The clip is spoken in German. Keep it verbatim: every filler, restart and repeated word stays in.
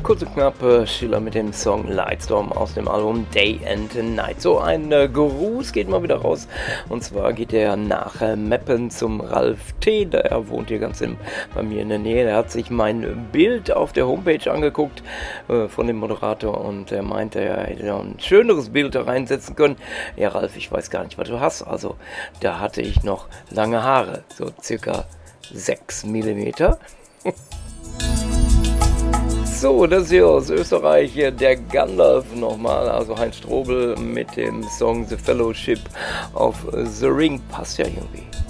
Kurz und knapp, äh, Schiller mit dem Song Lightstorm aus dem Album Day and Night. So, ein äh, Gruß geht mal wieder raus. Und zwar geht er nach äh, Meppen zum Ralf T. Der wohnt hier ganz im, bei mir in der Nähe. Der hat sich mein Bild auf der Homepage angeguckt äh, von dem Moderator und er meinte, er hätte noch ein schöneres Bild da reinsetzen können. Ja, Ralf, ich weiß gar nicht, was du hast. Also, da hatte ich noch lange Haare, so circa sechs Millimeter. So, das hier aus Österreich, der Gandalf nochmal, also Heinz Strobel mit dem Song The Fellowship of the Ring, passt ja irgendwie.